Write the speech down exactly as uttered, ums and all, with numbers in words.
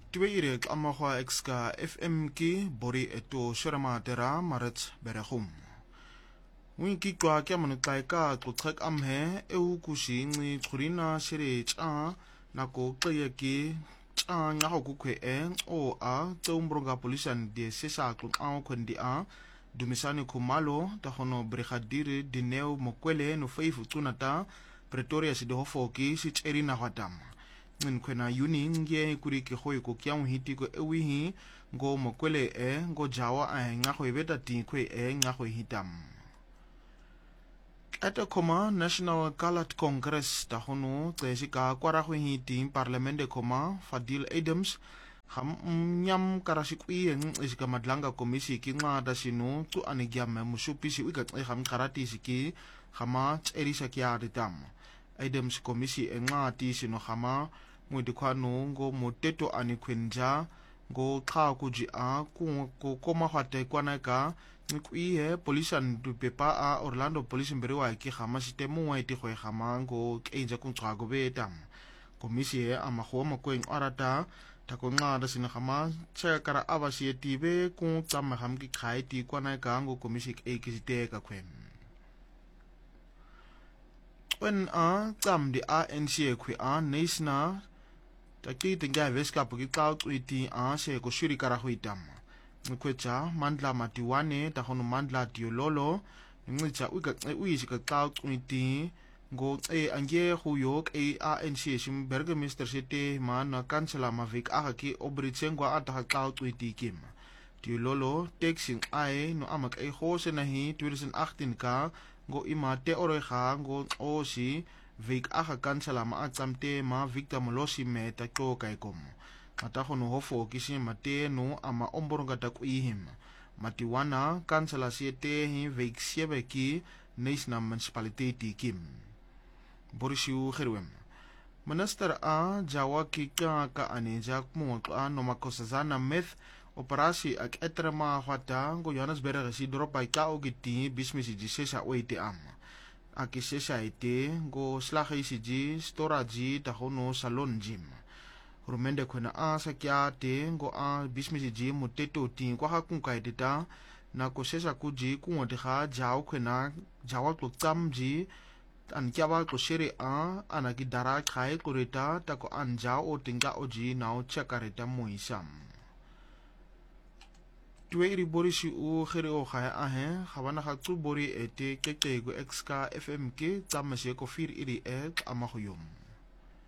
Tweede amagwa exka F M ki bori eto shiramatera maret berehum. Wiki kwa kia manutlaika kutrek amhe eu kushingi kurina shiri cha nako kayaki cha ngaho kukwe e o a teumbronga polisan de sesa kluk ao kwendi a dumisani kumalo tahono brigadier dineo mokwele no feifu tunata Pretoria sidohofoki sich erina hwatam. Nkwena yuni ngie kuri ke hoi ko kia hiti ko ewihi ngo mokwele e ngo jawa a nga hoi beta ti kwe e nga hoi hitam. Ata koma National Colored Congress tahono tsesika kwara hoi hiti parlamente koma Fadil Adams ham nyam karashikwi en isika madlanga komisi ki nga da sinu tu anigyam musupisi wika e ham karati siki hama tserisa kia ritam. Adams komisi e nga ti sino hama mwidi kwano ngo moteto anikwenja ngo kaa kuji a ku koma hwate kwanaka nkwiye polisan du pepa a Orlando police mberiwa ki hama sitemu wa iti kwe hama ngo keinja kuntrago betam. Komisi e ama huwa kwen arata tako nga da sino hama chakara abasi e tibe kung tama hamki kaiti kwanaka ngo komisi e kisiteka kwen. When a tam di A N C kwi a national taki tinga veska puki cloud uiti a se ko shuri kara huitam nkwecha mandla matiwane tahono mandla tiololo ngwicha uika uisi ka cloud uiti ngo e ange huyo e A N C sim burgemeester city man kansela mavik agaki obritsengwa ata cloud uiti kim tiololo texting ai no amak e hose nahi twenty eighteen ka ngo imate orega ngo osi vik aga kansela ma atsamte ma Victor Molosi me ta ko kai kom mata hono hofo kisi mate no ama omboronga ta kuihim matiwana kansela siete hi vik siebeki national municipality kim Borishu Gerwem Minister a Jawaki ka ka aneja mo ka no makosazana meth operasi ak etrema hwata ngo Johannesburg si dropa ka ogiti bismisi jisesa oite am akisesa ite ngo slahi siji storage tahono salon gym rumende kwena asa kya te ngo a bismisi ji muteto ti kwa hakunka edita na kosesa kuji kungote ha jaw kwena jawa to tsamji an kyawa ko shere a anagidara khai kureta tako anja o tinga oji nao chakareta moisam Tweede Boris u gere o ga ahe gawana ga tsu bori ete keke go exka F M K tsamase ko vier iri ek amagoyom